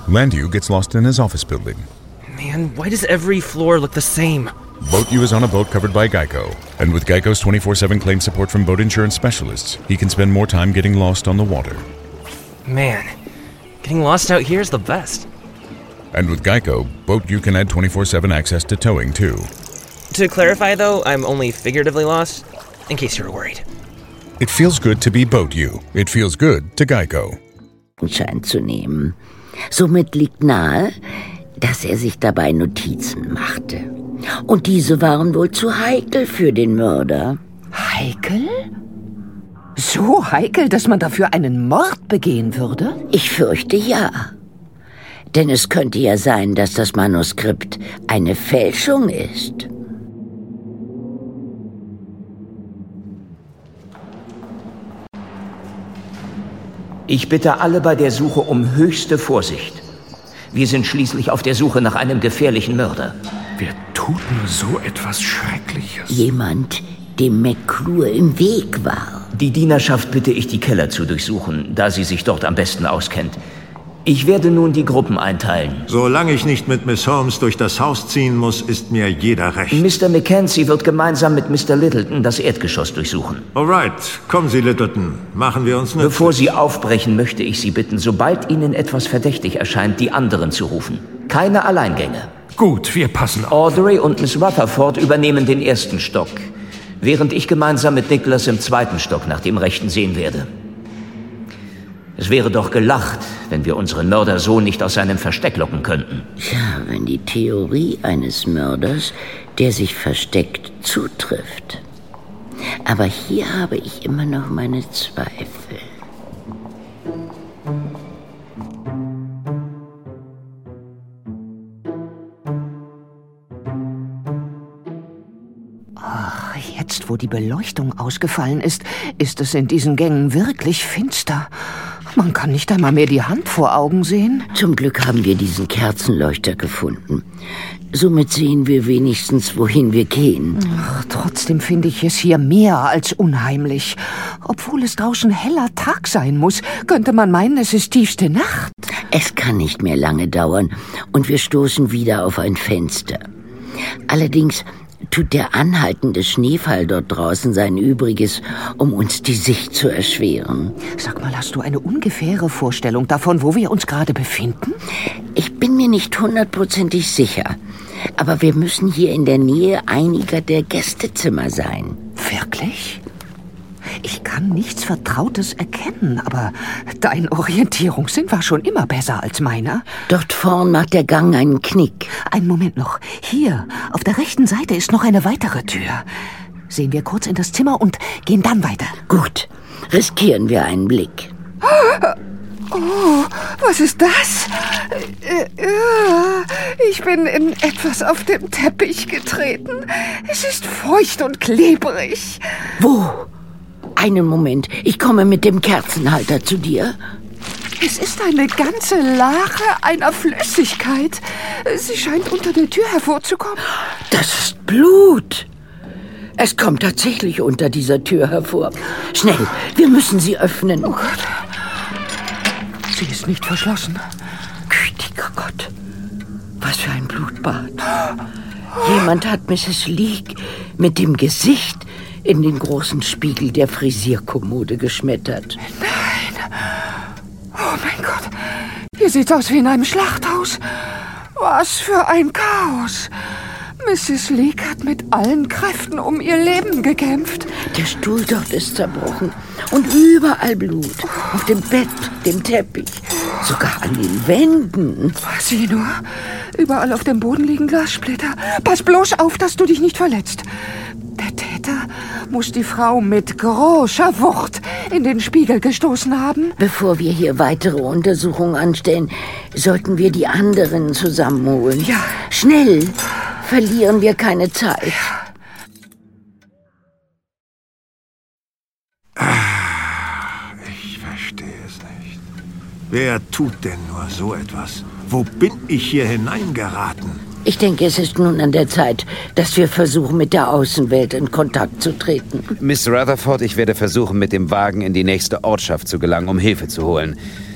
Landu gets lost in his office building. Man, why does every floor look the same? Boat U is on a boat covered by Geico. And with Geico's 24/7 claim support from boat insurance specialists, he can spend more time getting lost on the water. Man, getting lost out here is the best. And with Geico, Boat U can add 24/7 access to towing, too. To clarify, though, I'm only figuratively lost, in case you were worried. It feels good to be Boat U. It feels good to Geico. Schein zu nehmen. Somit liegt nahe, dass er sich dabei Notizen machte. Und diese waren wohl zu heikel für den Mörder. Heikel? So heikel, dass man dafür einen Mord begehen würde? Ich fürchte ja. Denn es könnte ja sein, dass das Manuskript eine Fälschung ist. Ich bitte alle bei der Suche um höchste Vorsicht. Wir sind schließlich auf der Suche nach einem gefährlichen Mörder. Wer tut nur so etwas Schreckliches? Jemand, dem McClure im Weg war. Die Dienerschaft bitte ich, die Keller zu durchsuchen, da sie sich dort am besten auskennt. Ich werde nun die Gruppen einteilen. Solange ich nicht mit Miss Holmes durch das Haus ziehen muss, ist mir jeder recht. Mr. Mackenzie wird gemeinsam mit Mr. Littleton das Erdgeschoss durchsuchen. Alright, kommen Sie, Littleton. Machen wir uns nützlich. Bevor Sie aufbrechen, möchte ich Sie bitten, sobald Ihnen etwas verdächtig erscheint, die anderen zu rufen. Keine Alleingänge. Gut, wir passen auf. Audrey und Miss Rutherford übernehmen den ersten Stock, während ich gemeinsam mit Nicholas im zweiten Stock nach dem Rechten sehen werde. Es wäre doch gelacht, wenn wir unseren Mörder so nicht aus seinem Versteck locken könnten. Ja, wenn die Theorie eines Mörders, der sich versteckt, zutrifft. Aber hier habe ich immer noch meine Zweifel. Ach, jetzt, wo die Beleuchtung ausgefallen ist, ist es in diesen Gängen wirklich finster. Man kann nicht einmal mehr die Hand vor Augen sehen. Zum Glück haben wir diesen Kerzenleuchter gefunden. Somit sehen wir wenigstens, wohin wir gehen. Ach, trotzdem finde ich es hier mehr als unheimlich. Obwohl es draußen heller Tag sein muss, könnte man meinen, es ist tiefste Nacht. Es kann nicht mehr lange dauern und wir stoßen wieder auf ein Fenster. Allerdings tut der anhaltende Schneefall dort draußen sein Übriges, um uns die Sicht zu erschweren. Sag mal, hast du eine ungefähre Vorstellung davon, wo wir uns gerade befinden? Ich bin mir nicht 100% sicher, aber wir müssen hier in der Nähe einiger der Gästezimmer sein. Wirklich? Ich kann nichts Vertrautes erkennen, aber dein Orientierungssinn war schon immer besser als meiner. Dort vorn macht der Gang einen Knick. Einen Moment noch. Hier, auf der rechten Seite ist noch eine weitere Tür. Sehen wir kurz in das Zimmer und gehen dann weiter. Gut, riskieren wir einen Blick. Oh, was ist das? Ich bin in etwas auf dem Teppich getreten. Es ist feucht und klebrig. Wo? Einen Moment, ich komme mit dem Kerzenhalter zu dir. Es ist eine ganze Lache einer Flüssigkeit. Sie scheint unter der Tür hervorzukommen. Das ist Blut. Es kommt tatsächlich unter dieser Tür hervor. Schnell, wir müssen sie öffnen. Oh Gott. Sie ist nicht verschlossen. Gütiger Gott. Was für ein Blutbad. Jemand hat Mrs. Leake mit dem Gesicht in den großen Spiegel der Frisierkommode geschmettert. Nein. Oh mein Gott. Hier sieht's aus wie in einem Schlachthaus. Was für ein Chaos. Mrs. Leake hat mit allen Kräften um ihr Leben gekämpft. Der Stuhl dort ist zerbrochen. Und überall Blut. Auf dem Bett, dem Teppich. Sogar an den Wänden. Sieh nur. Überall auf dem Boden liegen Glassplitter. Pass bloß auf, dass du dich nicht verletzt. Der Täter muss die Frau mit großer Wucht in den Spiegel gestoßen haben. Bevor wir hier weitere Untersuchungen anstellen, sollten wir die anderen zusammenholen. Ja. Schnell! Verlieren wir keine Zeit. Ich verstehe es nicht. Wer tut denn nur so etwas? Wo bin ich hier hineingeraten? Ich denke, es ist nun an der Zeit, dass wir versuchen, mit der Außenwelt in Kontakt zu treten. Miss Rutherford, ich werde versuchen, mit dem Wagen in die nächste Ortschaft zu gelangen, um Hilfe zu holen.